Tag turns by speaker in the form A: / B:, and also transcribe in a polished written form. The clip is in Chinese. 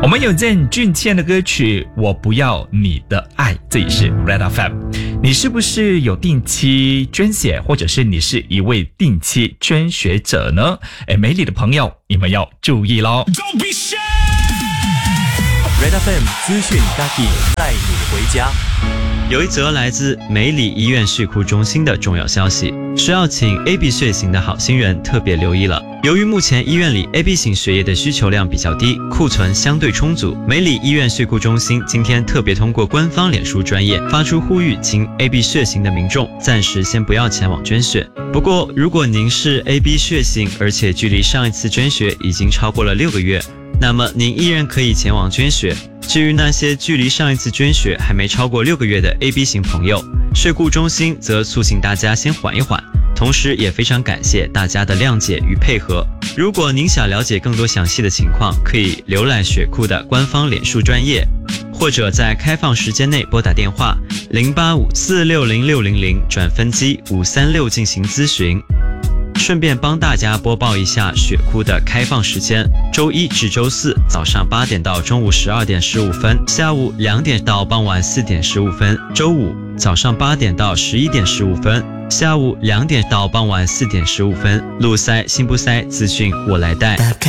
A: 我们有件俊倩的歌曲《我不要你的爱》，这里是 Red FM。你是不是有定期捐血，或者是你是一位定期捐血者呢？美丽的朋友，你们要注意咯。
B: Red FM 资讯大地带你回家。有一则来自梅里医院血库中心的重要消息，需要请 AB 血型的好心人特别留意了。由于目前医院里 AB 型血液的需求量比较低，库存相对充足，梅里医院血库中心今天特别通过官方脸书专页发出呼吁，请 AB 血型的民众暂时先不要前往捐血。不过，如果您是 AB 血型，而且距离上一次捐血已经超过了6个月，那么您依然可以前往捐血。至于那些距离上一次捐血还没超过6个月的 AB 型朋友，血库中心则促请大家先缓一缓，同时也非常感谢大家的谅解与配合。如果您想了解更多详细的情况，可以浏览血库的官方脸书专页，或者在开放时间内拨打电话085460600转分机536进行咨询。顺便帮大家播报一下血库的开放时间：周一至周四早上8点到中午12点15分，下午2点到傍晚4点15分；周五早上8点到11点15分，下午2点到傍晚4点15分。路塞心不塞，资讯我来带。